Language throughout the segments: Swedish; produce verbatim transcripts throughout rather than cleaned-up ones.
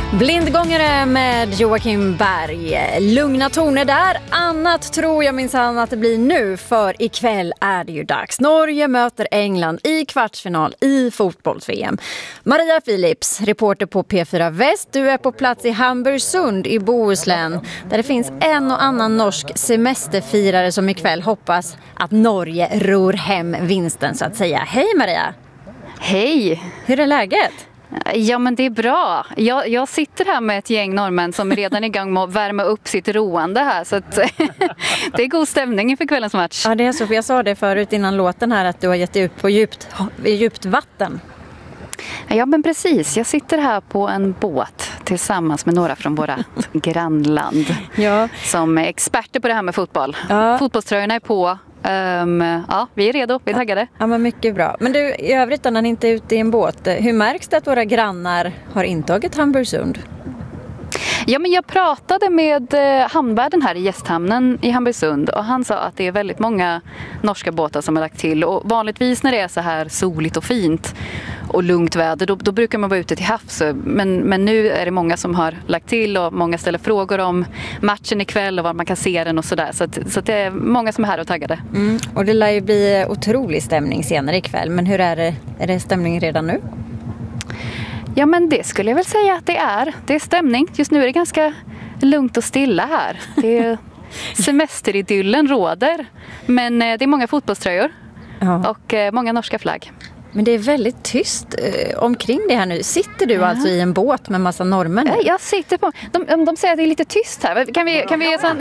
Blindgångare med Joakim Berg. Lugna toner där. Annat tror jag minsann att det blir nu, för ikväll är det ju dags. Norge möter England i kvartsfinal i fotbolls-V M. Maria Philips, reporter på P fyra Väst. Du är på plats i Hamburgsund i Bohuslän, där det finns en och annan norsk semesterfirare som ikväll hoppas att Norge ror hem vinsten, så att säga. Hej Maria! Hej! Hur är läget? Ja, men det är bra. Jag, jag sitter här med ett gäng norrmän som redan är igång med att värma upp sitt roande här. Så att det är god stämning inför kvällens match. Ja, det är så. För jag sa det förut innan låten här att du har gett dig ut på djupt, djupt vatten. Ja, men precis. Jag sitter här på en båt tillsammans med några från våra grannland. Ja. Som är experter på det här med fotboll. Ja. Fotbollströjorna är på. Um, ja, vi är redo, vi är taggade. Ja, men mycket bra. Men du, i övrigt när ni inte är ute i en båt, hur märks det att våra grannar har intagit Hamburgsund? Ja, men jag pratade med eh, hamnvärden här i gästhamnen i Hamburgsund, och han sa att det är väldigt många norska båtar som har lagt till, och vanligtvis när det är så här soligt och fint och lugnt väder, då, då brukar man vara ute till havs, men, men nu är det många som har lagt till, och många ställer frågor om matchen ikväll och var man kan se den och sådär, så, att, så att det är många som är här och taggade. Mm, och det lär ju bli otrolig stämning senare ikväll, men hur är det, är det stämning redan nu? Ja, men det skulle jag väl säga att det är. Det är stämning. Just nu är det ganska lugnt och stilla här. Det är semesteridyllen råder. Men det är många fotbollströjor. Ja. Och många norska flagg. Men det är väldigt tyst eh, omkring det här nu. Sitter du ja. alltså i en båt med massa norrmän? Ja, jag sitter på... De, de säger att det är lite tyst här. Kan vi, kan vi, sån...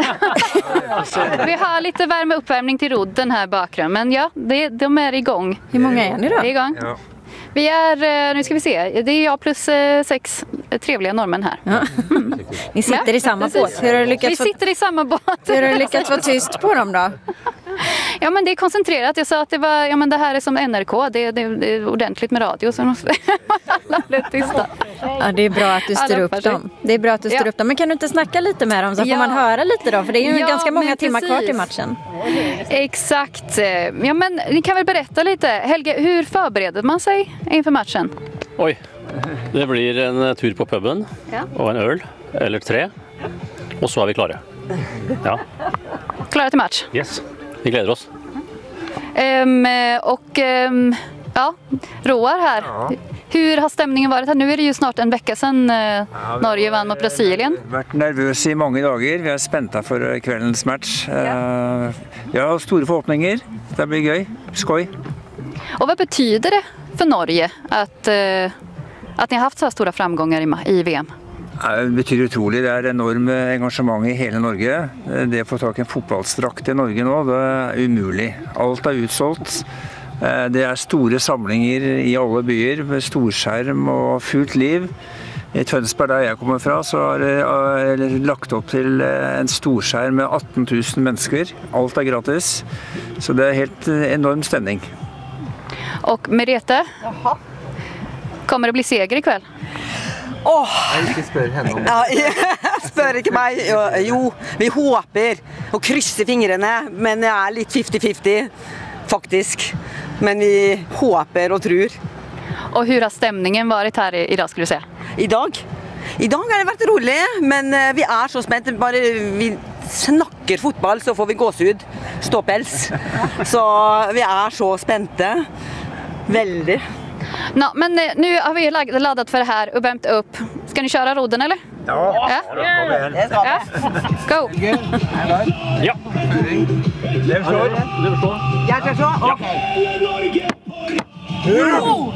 vi har lite värme uppvärmning till rodden här bakgrund. Men ja, det, de är igång. Hur många är ni då? Det är igång. Ja. Vi är, nu ska vi se, det är jag plus sex trevliga norrmän här. Ja. Mm. Ni sitter ja, i samma precis. båt. Hur har du lyckats vi sitter få... i samma båt. Hur har du lyckats vara tyst på dem då? Ja, men det är koncentrerat. Jag sa att det var, ja, men det här är som N R K. Det, det, det är ordentligt med radio. Så måste alla bli tysta. Ja, det är bra att du styr upp dem. Det är bra att du styr ja. upp dem. Men kan du inte snacka lite med dem så får ja. man höra lite då? För det är ju ja, ganska många timmar kvar till matchen. Exakt. Ja, men ni kan väl berätta lite. Helge, hur förbereder man sig inför matchen? Oj, det blir en tur på puben ja. och en öl eller tre. Och så är vi klara. Ja. Klara till match? Yes, vi gläder oss. Um, och um, ja, Roar här. Ja. Hur har stämningen varit här? Nu är det ju snart en vecka sedan uh, ja, Norge vann mot Brasilien. Vi har varit nervösa i många dagar. Vi är spända för kvällens match. Ja. Uh, vi har stora förhoppningar. Det blir gøy. Skoj. Och vad betyder det för Norge att, uh, att ni har haft så här stora framgångar i, i V M? Det betyder utrolig. Det är enormt engagemang i hela Norge. Det att få tag i en fotbollsdrakt i Norge nu, det är umuligt. Allt är utsålt. Det är stora samlingar i alla byar med storskärm och fullt liv. I Tønsberg där jag kommer ifrån så har det lagt upp till en storskärm med arton tusen människor. Allt är gratis. Så det är helt enorm stämning. Och Merete, Jaha. kommer det bli seger ikväll? Åh! Jag spør henne om det. Ja, spør ikke meg. Jo, vi håper og krysser fingrene, men det är lite fifty fifty faktiskt. Men vi håper och tror. Och hur har stämningen varit här idag skulle du säga? Idag? Idag har det varit roligt, men vi är så spända. Bara vi snackar fotboll så får vi gåshud, ståpäls. Så vi är så spända. Väldigt. No, men nu har vi laddat för det här och värmt upp. Ska ni köra rodden eller? Ja. Ja. ja. Go. Ja. Det förstår. Det förstår. Jag förstår. Okej. Ro!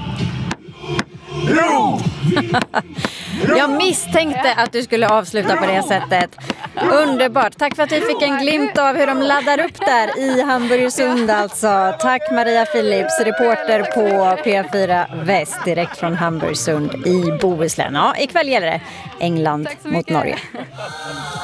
Ro! Jag misstänkte att du skulle avsluta på det sättet. Underbart. Tack för att vi fick en glimt av hur de laddar upp där i Hamburgsund alltså. Tack Maria Philips, reporter på P fyra Väst direkt från Hamburgsund i Bohuslän. Ja, ikväll gäller det England mot Norge.